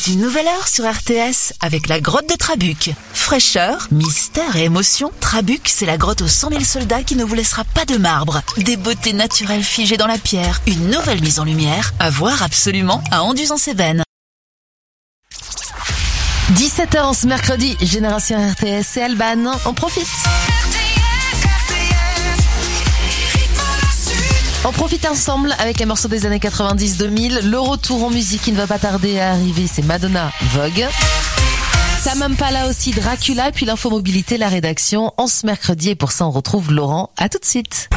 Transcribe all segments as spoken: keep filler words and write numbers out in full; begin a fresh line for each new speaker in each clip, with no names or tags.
une nouvelle heure sur R T S avec la grotte de Trabuc. Fraîcheur, mystère et émotion, Trabuc, c'est la grotte aux cent mille soldats qui ne vous laissera pas de marbre. Des beautés naturelles figées dans la pierre, une nouvelle mise en lumière, à voir absolument à Anduze-en-Cévennes.
dix-sept heures ce mercredi, Génération R T S et Alban, on profite. On profite ensemble avec un morceau des années quatre-vingt-dix deux mille. Le retour en musique qui ne va pas tarder à arriver, c'est Madonna, Vogue. Sam Impala aussi, Dracula. Puis l'info mobilité, la rédaction. En ce mercredi, et pour ça on retrouve Laurent. À tout de suite.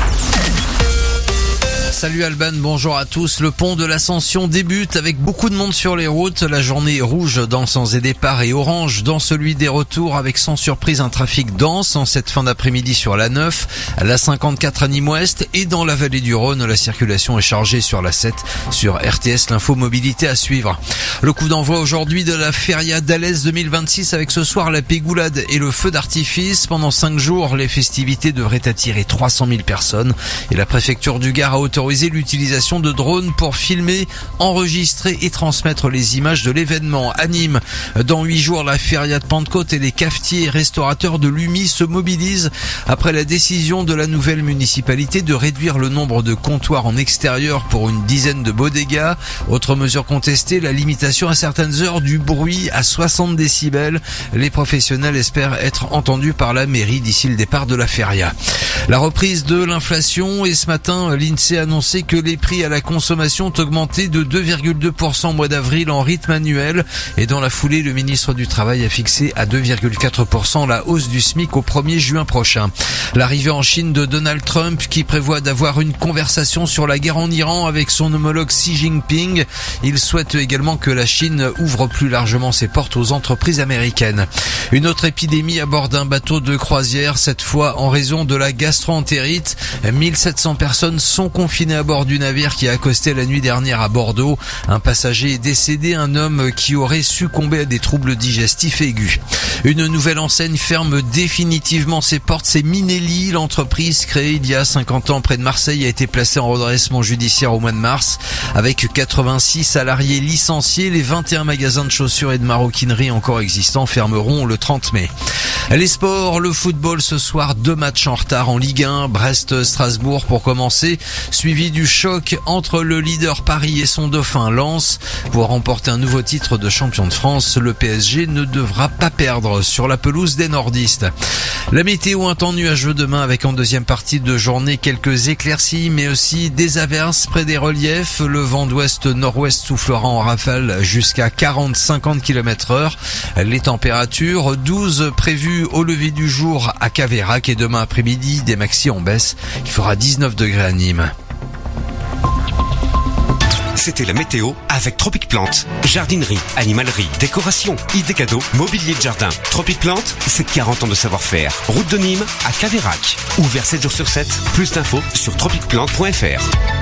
Salut Alban, bonjour à tous. Le pont de l'Ascension débute avec beaucoup de monde sur les routes. La journée rouge dans le sens des départs et orange dans celui des retours avec sans surprise un trafic dense en cette fin d'après-midi sur la neuf, la cinquante-quatre à Nîmes-Ouest et dans la vallée du Rhône. La circulation est chargée sur la sept. Sur R T S, l'info mobilité à suivre. Le coup d'envoi aujourd'hui de la Feria d'Alès deux mille vingt-six avec ce soir la pégoulade et le feu d'artifice. Pendant cinq jours, les festivités devraient attirer trois cent mille personnes et la préfecture du Gard a autorisé l'utilisation de drones pour filmer, enregistrer et transmettre les images de l'événement. À Nîmes, dans huit jours, la Feria de Pentecôte et les cafetiers et restaurateurs de l'U M I se mobilisent après la décision de la nouvelle municipalité de réduire le nombre de comptoirs en extérieur pour une dizaine de bodegas. Autre mesure contestée, la limitation à certaines heures du bruit à soixante décibels. Les professionnels espèrent être entendus par la mairie d'ici le départ de la Feria. La reprise de l'inflation et ce matin, l'INSEE a annoncé que les prix à la consommation ont augmenté de deux virgule deux pour cent au mois d'avril en rythme annuel et dans la foulée, le ministre du Travail a fixé à deux virgule quatre pour cent la hausse du SMIC au premier juin prochain. L'arrivée en Chine de Donald Trump qui prévoit d'avoir une conversation sur la guerre en Iran avec son homologue Xi Jinping. Il souhaite également que la Chine ouvre plus largement ses portes aux entreprises américaines. Une autre épidémie à bord d'un bateau de croisière, cette fois en raison de la gastro-entérite. mille sept cents personnes sont confinées à bord du navire qui a accosté la nuit dernière à Bordeaux. Un passager est décédé, un homme qui aurait succombé à des troubles digestifs aigus. Une nouvelle enseigne ferme définitivement ses portes, c'est Minelli. L'entreprise créée il y a cinquante ans près de Marseille a été placée en redressement judiciaire au mois de mars. Avec quatre-vingt-six salariés licenciés, les vingt et un magasins de chaussures et de maroquinerie encore existants fermeront le trente mai. Les sports, le football ce soir, deux matchs en retard en Ligue un, Brest-Strasbourg pour commencer, suivi du choc entre le leader Paris et son dauphin Lens. Pour remporter un nouveau titre de champion de France, le P S G ne devra pas perdre sur la pelouse des nordistes. La météo, un temps nuageux demain avec en deuxième partie de journée quelques éclaircies mais aussi des averses près des reliefs. Le vent d'ouest-nord-ouest soufflera en rafale jusqu'à quarante à cinquante kilomètres heure. Les températures, douze prévues au lever du jour à Caveyrac et demain après-midi des maxi en baisse. Il fera dix-neuf degrés à Nîmes.
C'était la météo avec Tropic Plante. Jardinerie, animalerie, décoration, idées cadeaux, mobilier de jardin. Tropic Plante, c'est quarante ans de savoir-faire. Route de Nîmes à Caveyrac. Ouvert sept jours sur sept. Plus d'infos sur tropic plante point f r.